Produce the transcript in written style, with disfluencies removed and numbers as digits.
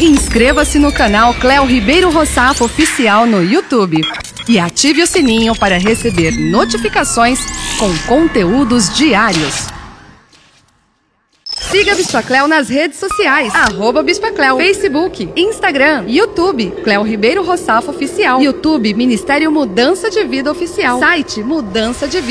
Inscreva-se no canal Cléo Ribeiro Rossafo Oficial no YouTube e ative o sininho para receber notificações com conteúdos diários. Siga a Bispa Cléo nas redes sociais, @Bispa Cléo, Facebook, Instagram, YouTube, Cléo Ribeiro Rossafo Oficial, YouTube, Ministério Mudança de Vida Oficial, site Mudança de Vida.